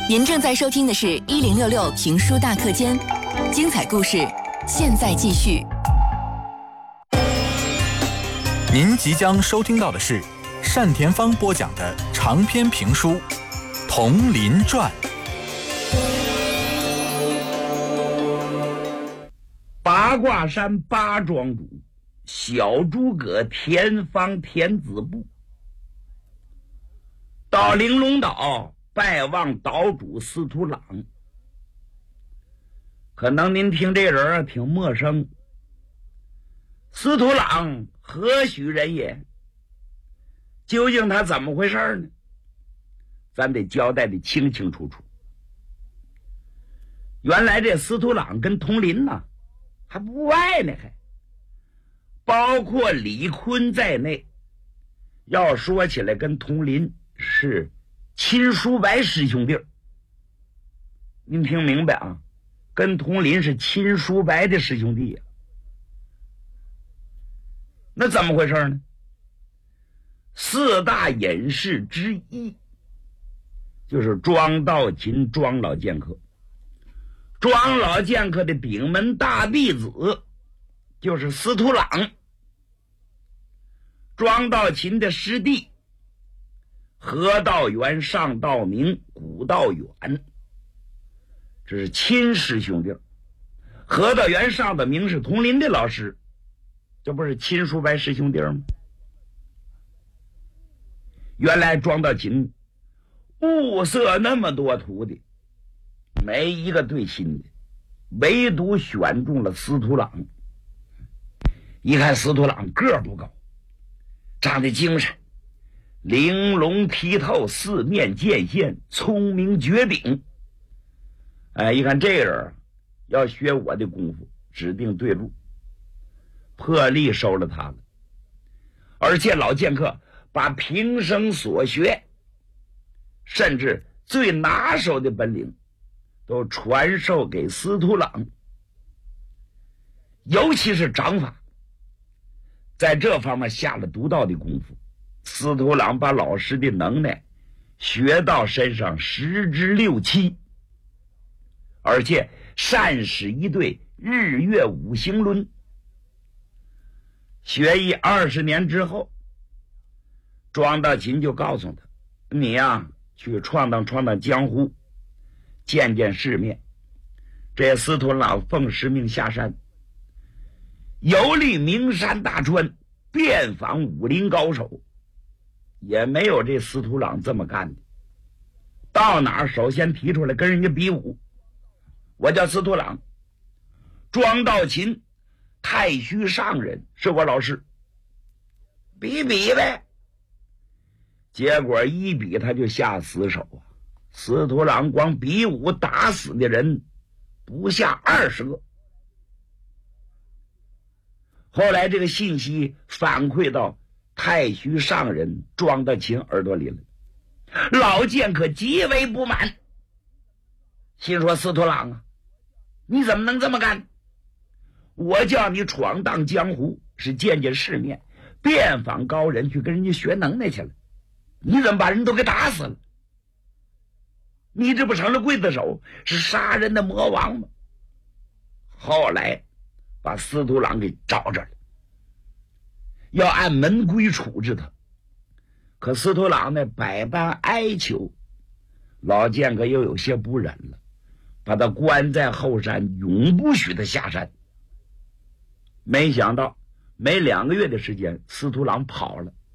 您正在收听的是1066评书大课间，精彩故事现在继续。 您即将收听到的是单田芳播讲的长篇评书《铜林传》。 八卦山八庄主小诸葛田方田子部到玲珑岛拜望岛主司徒朗。可能您听这人挺陌生，司徒朗何许人也？究竟他怎么回事呢？咱得交代的清清楚楚。原来这司徒朗跟佟林呢还不爱呢，还包括李坤在内，要说起来跟佟林是亲叔伯师兄弟。您听明白啊？跟佟林是亲叔伯的师兄弟呀。那怎么回事呢？四大隐士之一就是庄道勤庄老剑客。庄老剑客的顶门大弟子就是司徒朗，庄道勤的师弟何道元、上道明、古道远，这是亲师兄弟。何道元、上道明是佟林的老师，这不是亲叔伯师兄弟吗？原来庄道勤物色那么多徒弟，没一个对心的，唯独选中了司徒朗。一看司徒朗个儿不高，长得精神，玲珑剔透，四面见线，聪明绝顶。一看这人要学我的功夫，指定对路，破例收了他了。而且老剑客把平生所学，甚至最拿手的本领都传授给司徒朗，尤其是掌法，在这方面下了独到的功夫。司徒朗把老师的能耐学到身上10之6、7，而且善使一对日月五行轮。学艺20年之后，庄道勤就告诉他，你呀，去闯荡闯荡江湖，见见世面。这司徒朗奉使命下山，游历名山大川，遍访武林高手，也没有这司徒朗这么干的。到哪儿首先提出来跟人家比武，我叫司徒朗，庄道勤太虚上人是我老师，比比呗。结果一比他就下死手啊！司徒朗光比武打死的人不下20个。后来这个信息反馈到太虚上人庄道勤耳朵里了，老剑客极为不满，心说司徒朗啊，你怎么能这么干？我叫你闯荡江湖是见见世面，遍访高人，去跟人家学能耐去了，你怎么把人都给打死了？你这不成了刽子手，是杀人的魔王吗？后来把司徒朗给找着了，要按门规处置他。可司徒朗呢百般哀求，老剑客又有些不忍了，把他关在后山，永不许他下山。没想到没2个月的时间，司徒朗跑了，